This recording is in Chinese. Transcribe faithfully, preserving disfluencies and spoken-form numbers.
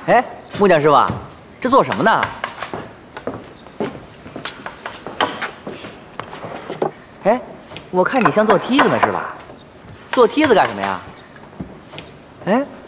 哎，木匠师傅，这做什么呢？哎，我看你像做梯子呢，是吧？做梯子干什么呀？哎。